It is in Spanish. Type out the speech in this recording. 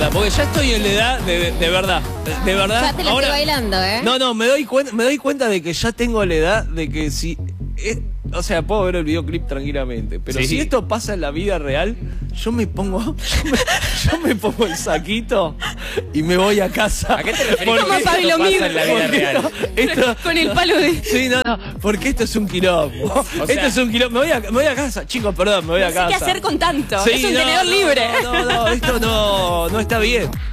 verdad, porque ya estoy en la edad de verdad, de verdad. Ya te lo estoy bailando, ¿eh? No, me doy cuenta de que ya tengo la edad de que si... o sea, puedo ver el videoclip tranquilamente, pero si esto pasa en la vida real, yo me pongo el saquito y me voy a casa. ¿A qué te refieres? Como Pablo Mir en la vida real. esto, con el palo de... Sí, no, porque esto es un quilombo. Esto es un quilombo. Me voy a casa, chicos, perdón, me voy a casa. ¿Qué hacer con tanto? Sí, es un tenedor libre. No, esto no está bien.